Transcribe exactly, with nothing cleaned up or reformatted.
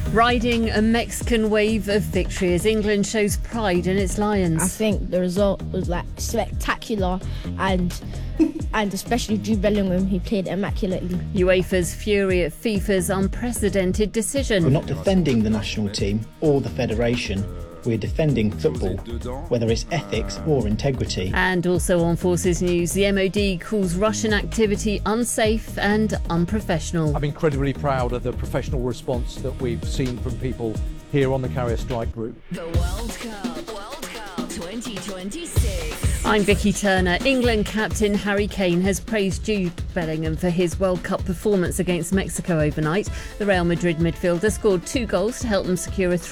Riding a Mexican wave of victory as England shows pride in its Lions. I think the result was like spectacular, and and especially Jude Bellingham, he played immaculately. UEFA's fury at FIFA's unprecedented decision. We're not defending the national team or the federation. We're defending football, whether it's ethics or integrity. And also on Forces News, the M O D calls Russian activity unsafe and unprofessional. I'm incredibly proud of the professional response that we've seen from people here on the Carrier Strike Group. The World Cup, World Cup twenty twenty-six. I'm Vicky Turner. England captain Harry Kane has praised Jude Bellingham for his World Cup performance against Mexico overnight. The Real Madrid midfielder scored two goals to help them secure a